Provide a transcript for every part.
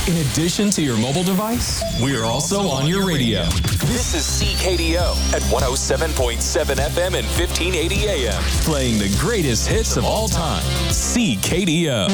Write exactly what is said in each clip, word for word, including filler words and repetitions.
In addition to your mobile device, we are also on your radio. This is C K D O at one oh seven point seven F M and fifteen eighty A M. Playing the greatest hits of all time. C K D O.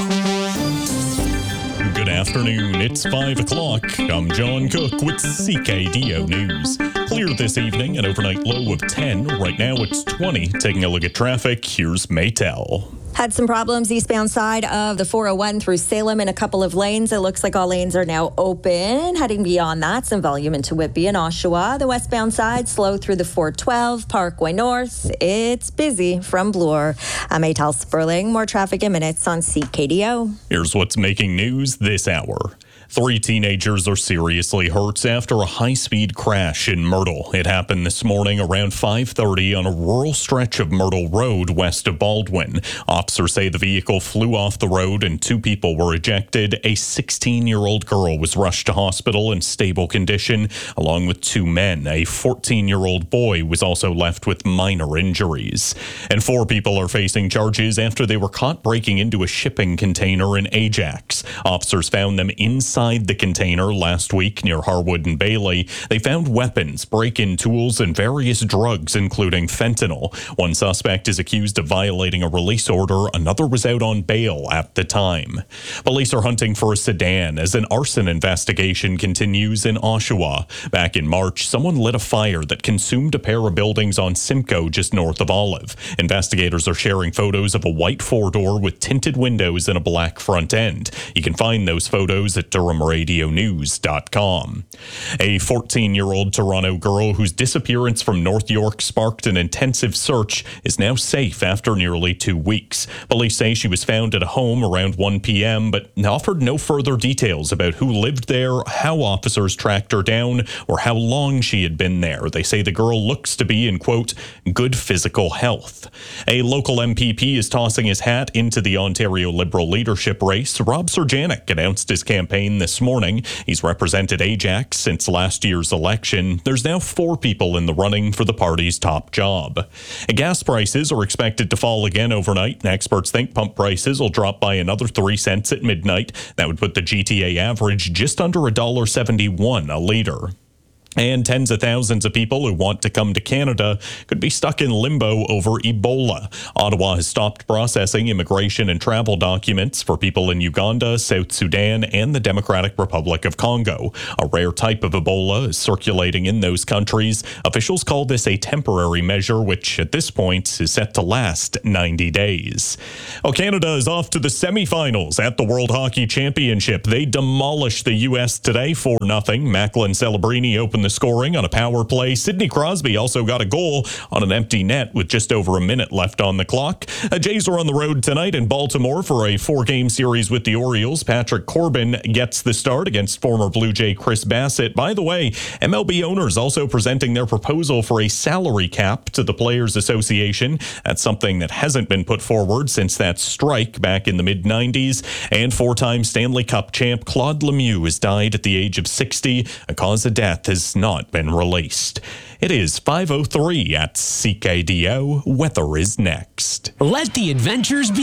Good afternoon. It's five o'clock. I'm John Cook with C K D O News. Clear this evening, an overnight low of ten. Right now it's twenty. Taking a look at traffic, here's Maytel. Had some problems eastbound side of the four oh one through Salem in a couple of lanes. It looks like all lanes are now open. Heading beyond that, some volume into Whitby and Oshawa. The westbound side, slow through the four twelve, Parkway North. It's busy from Bloor. I'm Maytel Sperling. More traffic in minutes on C K D O. Here's what's making news this hour. Three teenagers are seriously hurt after a high-speed crash in Myrtle. It happened this morning around five thirty on a rural stretch of Myrtle Road west of Baldwin. Officers say the vehicle flew off the road and two people were ejected. A sixteen-year-old girl was rushed to hospital in stable condition, along with two men. A fourteen-year-old boy was also left with minor injuries. And four people are facing charges after they were caught breaking into a shipping container in Ajax. Officers found them inside the container last week near Harwood and Bailey. They found weapons, break-in tools, and various drugs, including fentanyl. One suspect is accused of violating a release order. Another was out on bail at the time. Police are hunting for a sedan as an arson investigation continues in Oshawa. Back in March, someone lit a fire that consumed a pair of buildings on Simcoe just north of Olive. Investigators are sharing photos of a white four-door with tinted windows and a black front end. You can find those photos at Durham Radio News dot com. A fourteen-year-old Toronto girl whose disappearance from North York sparked an intensive search is now safe after nearly two weeks. Police say she was found at a home around one p.m. but offered no further details about who lived there, how officers tracked her down, or how long she had been there. They say the girl looks to be in, quote, good physical health. A local M P P is tossing his hat into the Ontario Liberal leadership race. Rob Serjanik announced his campaign this morning. He's represented Ajax since last year's election. There's now four people in the running for the party's top job. Gas prices are expected to fall again overnight. Experts think pump prices will drop by another three cents at midnight. That would put the G T A average just under one dollar seventy-one a litre. And tens of thousands of people who want to come to Canada could be stuck in limbo over Ebola. Ottawa has stopped processing immigration and travel documents for people in Uganda, South Sudan, and the Democratic Republic of Congo. A rare type of Ebola is circulating in those countries. Officials call this a temporary measure, which at this point is set to last ninety days. Well, Canada is off to the semifinals at the World Hockey Championship. They demolished the U S today four nothing. Macklin Celebrini opened the scoring on a power play. Sidney Crosby also got a goal on an empty net with just over a minute left on the clock. The Jays are on the road tonight in Baltimore for a four-game series with the Orioles. Patrick Corbin gets the start against former Blue Jay Chris Bassett. By the way, M L B owners also presenting their proposal for a salary cap to the Players Association. That's something that hasn't been put forward since that strike back in the mid nineties. And four-time Stanley Cup champ Claude Lemieux has died at the age of sixty. A cause of death has not been released. It is five oh three at C K D O. Weather is next. Let the adventures be